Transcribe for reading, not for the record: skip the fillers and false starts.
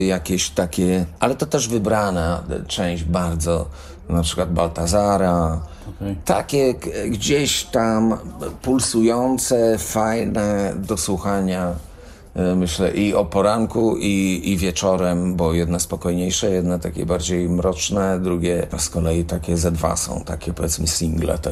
jakieś takie, ale to też wybrana część bardzo, na przykład Baltazara. Takie gdzieś tam pulsujące, fajne do słuchania, myślę, i o poranku, i wieczorem, bo jedne spokojniejsze, jedne takie bardziej mroczne, drugie z kolei takie ze dwa są, takie powiedzmy single.